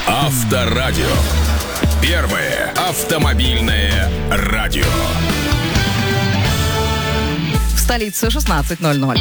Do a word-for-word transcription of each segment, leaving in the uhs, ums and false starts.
Авторадио. Первое автомобильное радио. В столице шестнадцать ноль ноль.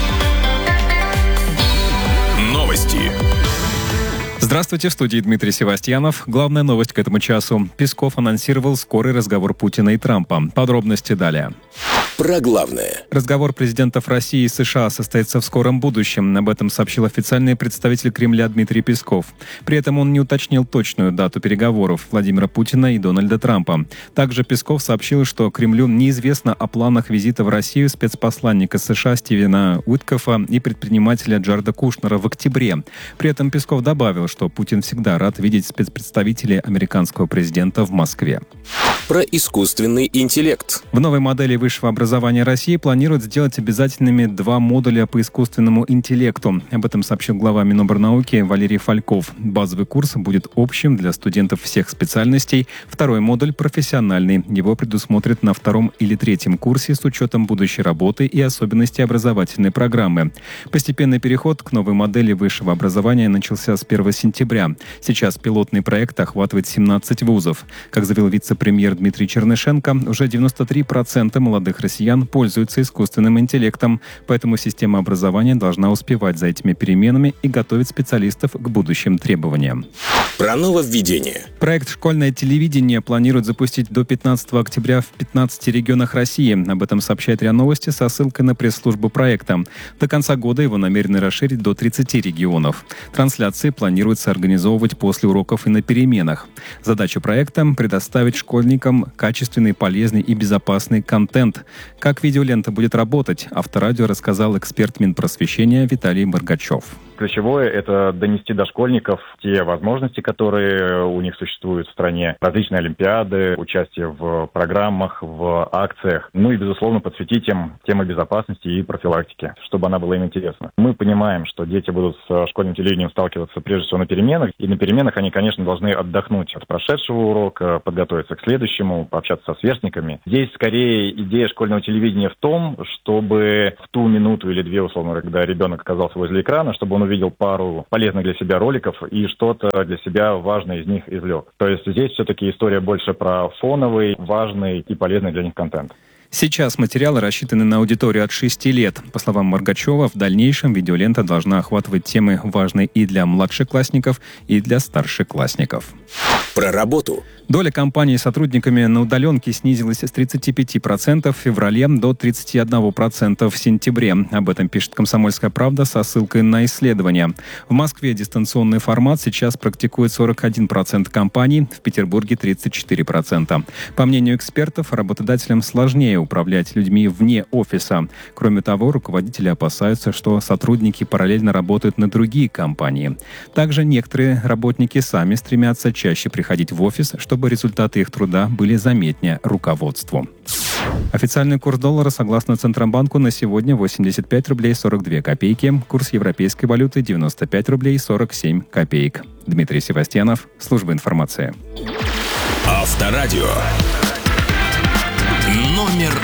Новости. Здравствуйте, в студии Дмитрий Севастьянов. Главная новость к этому часу. Песков анонсировал скорый разговор Путина и Трампа. Подробности далее. Про главное. Разговор президентов России и США состоится в скором будущем. Об этом сообщил официальный представитель Кремля Дмитрий Песков. При этом он не уточнил точную дату переговоров Владимира Путина и Дональда Трампа. Также Песков сообщил, что Кремлю неизвестно о планах визита в Россию спецпосланника США Стивена Уиткофа и предпринимателя Джареда Кушнера в октябре. При этом Песков добавил, что Путин всегда рад видеть спецпредставителей американского президента в Москве. Про искусственный интеллект. В новой модели высшего образования России планируют сделать обязательными два модуля по искусственному интеллекту. Об этом сообщил глава Минобрнауки Валерий Фальков. Базовый курс будет общим для студентов всех специальностей. Второй модуль – профессиональный. Его предусмотрят на втором или третьем курсе с учетом будущей работы и особенностей образовательной программы. Постепенный переход к новой модели высшего образования начался с первого сентября. Сейчас пилотный проект охватывает семнадцать вузов. Как заявил вице-премьер Дмитрий Чернышенко, уже девяносто три процента молодых россиян пользуются искусственным интеллектом, поэтому система образования должна успевать за этими переменами и готовить специалистов к будущим требованиям. Про нововведение. Проект «Школьное телевидение» планируют запустить до пятнадцатого октября в пятнадцати регионах России. Об этом сообщает РИА Новости со ссылкой на пресс-службу проекта. До конца года его намерены расширить до тридцати регионов. Трансляции планируется организовывать после уроков и на переменах. Задача проекта – предоставить школьникам качественный, полезный и безопасный контент. Как видеолента будет работать, Авторадио рассказал эксперт Минпросвещения Виталий Баргачев. Ключевое – это донести до школьников те возможности, которые у них существуют в стране. Различные олимпиады, участие в программах, в акциях. Ну и, безусловно, подсветить им тему безопасности и профилактики, чтобы она была им интересна. Мы понимаем, что дети будут с школьным телевидением сталкиваться прежде всего на переменах. И на переменах они, конечно, должны отдохнуть от прошедшего урока, подготовиться к следующему, пообщаться со сверстниками. Здесь, скорее, идея школьного телевидения в том, чтобы в ту минуту или две, условно, когда ребенок оказался возле экрана, чтобы он увидел пару полезных для себя роликов и что-то для себя важное из них извлек. То есть здесь все-таки история больше про фоновый, важный и полезный для них контент. Сейчас материалы рассчитаны на аудиторию от шести лет. По словам Маргачева, в дальнейшем видеолента должна охватывать темы, важные и для младшеклассников, и для старшеклассников. Про работу. Доля компаний с сотрудниками на удаленке снизилась с тридцати пяти процентов в феврале до тридцати одного процента в сентябре. Об этом пишет «Комсомольская правда» со ссылкой на исследования. В Москве дистанционный формат сейчас практикует сорок один процент компаний, в Петербурге тридцать четыре процента. По мнению экспертов, работодателям сложнее управлять людьми вне офиса. Кроме того, руководители опасаются, что сотрудники параллельно работают на другие компании. Также некоторые работники сами стремятся чаще приходить в офис, чтобы результаты их труда были заметнее руководству. Официальный курс доллара, согласно Центробанку, на сегодня восемьдесят пять рублей сорок две копейки. Курс европейской валюты девяносто пять рублей сорок семь копеек. Дмитрий Севастьянов, служба информации. Авторадио. Номер